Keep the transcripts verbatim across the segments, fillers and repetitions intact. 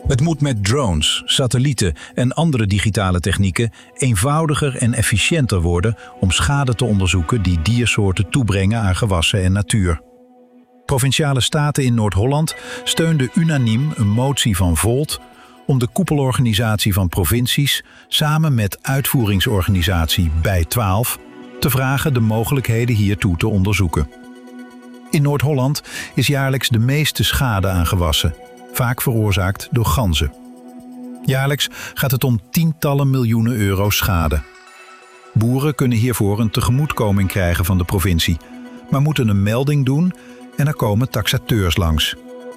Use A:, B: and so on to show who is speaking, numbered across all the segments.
A: Het moet met drones, satellieten en andere digitale technieken eenvoudiger en efficiënter worden om schade te onderzoeken die diersoorten toebrengen aan gewassen en natuur. Provinciale staten in Noord-Holland steunden unaniem een motie van Volt om de koepelorganisatie van provincies samen met uitvoeringsorganisatie bij twaalf te vragen de mogelijkheden hiertoe te onderzoeken. In Noord-Holland is jaarlijks de meeste schade aan gewassen, vaak veroorzaakt door ganzen. Jaarlijks gaat het om tientallen miljoenen euro schade. Boeren kunnen hiervoor een tegemoetkoming krijgen van de provincie, maar moeten een melding doen en er komen taxateurs langs.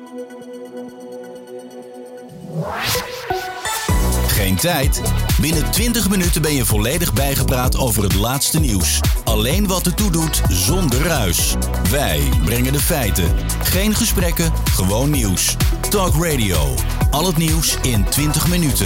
B: Geen tijd? Binnen twintig minuten ben je volledig bijgepraat over het laatste nieuws. Alleen wat ertoe doet, zonder ruis. Wij brengen de feiten. Geen gesprekken, gewoon nieuws. Talk Radio. Al het nieuws in twintig minuten.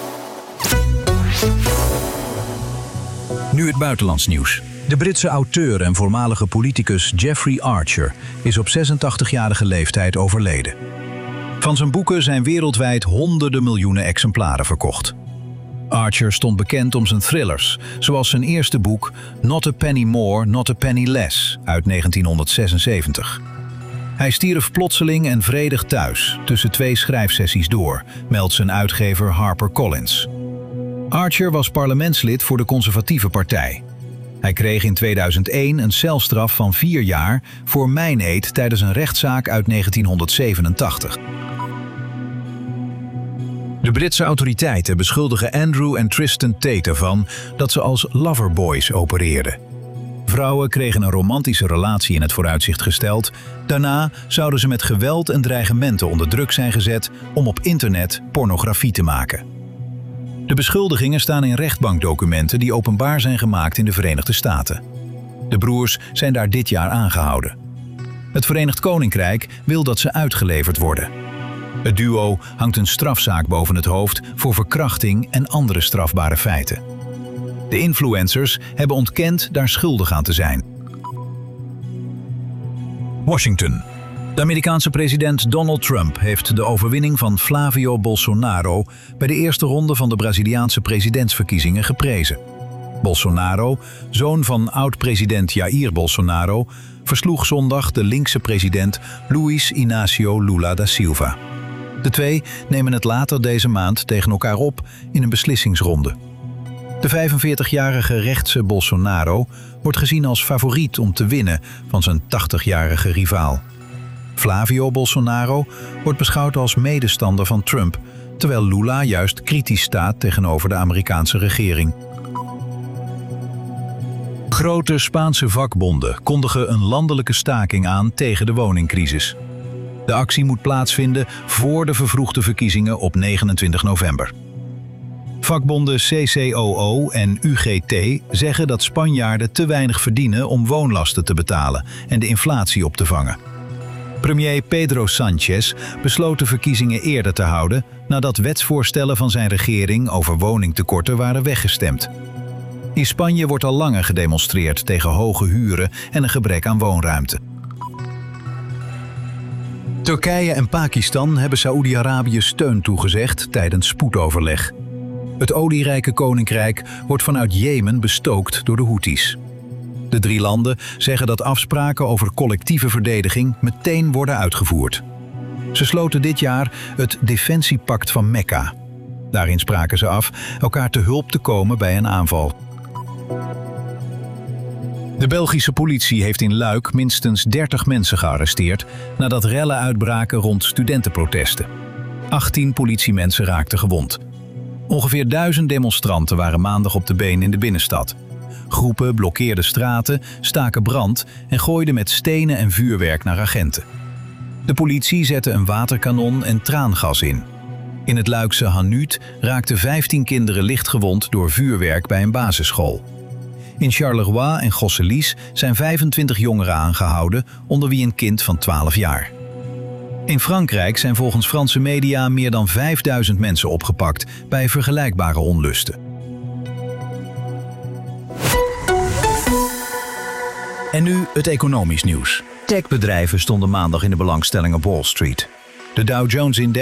A: Nu het buitenlands nieuws. De Britse auteur en voormalige politicus Jeffrey Archer is op zesentachtigjarige leeftijd overleden. Van zijn boeken zijn wereldwijd honderden miljoenen exemplaren verkocht. Archer stond bekend om zijn thrillers, zoals zijn eerste boek Not a Penny More, Not a Penny Less uit negentienhonderdzesenzeventig. Hij stierf plotseling en vredig thuis, tussen twee schrijfsessies door, meldt zijn uitgever HarperCollins. Archer was parlementslid voor de Conservatieve Partij. Hij kreeg in tweeduizend één een celstraf van vier jaar voor mijneed tijdens een rechtszaak uit negentienhonderdzevenentachtig. De Britse autoriteiten beschuldigen Andrew en Tristan Tate ervan dat ze als loverboys opereerden. Vrouwen kregen een romantische relatie in het vooruitzicht gesteld. Daarna zouden ze met geweld en dreigementen onder druk zijn gezet om op internet pornografie te maken. De beschuldigingen staan in rechtbankdocumenten die openbaar zijn gemaakt in de Verenigde Staten. De broers zijn daar dit jaar aangehouden. Het Verenigd Koninkrijk wil dat ze uitgeleverd worden. Het duo hangt een strafzaak boven het hoofd voor verkrachting en andere strafbare feiten. De influencers hebben ontkend daar schuldig aan te zijn. Washington. De Amerikaanse president Donald Trump heeft de overwinning van Flavio Bolsonaro bij de eerste ronde van de Braziliaanse presidentsverkiezingen geprezen. Bolsonaro, zoon van oud-president Jair Bolsonaro, versloeg zondag de linkse president Luiz Inácio Lula da Silva. De twee nemen het later deze maand tegen elkaar op in een beslissingsronde. De vijfenveertigjarige rechtse Bolsonaro wordt gezien als favoriet om te winnen van zijn tachtigjarige rivaal. Flavio Bolsonaro wordt beschouwd als medestander van Trump, terwijl Lula juist kritisch staat tegenover de Amerikaanse regering. Grote Spaanse vakbonden kondigen een landelijke staking aan tegen de woningcrisis. De actie moet plaatsvinden voor de vervroegde verkiezingen op negenentwintig november. Vakbonden C C O O en U G T zeggen dat Spanjaarden te weinig verdienen om woonlasten te betalen en de inflatie op te vangen. Premier Pedro Sánchez besloot de verkiezingen eerder te houden nadat wetsvoorstellen van zijn regering over woningtekorten waren weggestemd. In Spanje wordt al langer gedemonstreerd tegen hoge huren en een gebrek aan woonruimte. Turkije en Pakistan hebben Saoedi-Arabië steun toegezegd tijdens spoedoverleg. Het olierijke koninkrijk wordt vanuit Jemen bestookt door de Houthis. De drie landen zeggen dat afspraken over collectieve verdediging meteen worden uitgevoerd. Ze sloten dit jaar het Defensiepact van Mekka. Daarin spraken ze af elkaar te hulp te komen bij een aanval. De Belgische politie heeft in Luik minstens dertig mensen gearresteerd nadat rellen uitbraken rond studentenprotesten. achttien politiemensen raakten gewond. Ongeveer duizend demonstranten waren maandag op de been in de binnenstad. Groepen blokkeerden straten, staken brand en gooiden met stenen en vuurwerk naar agenten. De politie zette een waterkanon en traangas in. In het Luikse Hanuut raakten vijftien kinderen lichtgewond door vuurwerk bij een basisschool. In Charleroi en Gosselies zijn vijfentwintig jongeren aangehouden, onder wie een kind van twaalf jaar. In Frankrijk zijn volgens Franse media meer dan vijfduizend mensen opgepakt bij vergelijkbare onlusten. En nu het economisch nieuws. Techbedrijven stonden maandag in de belangstelling op Wall Street. De Dow Jones Index